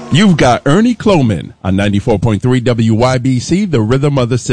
You've got Ernie Cloman on 94.3 WYBC, the Rhythm of the City.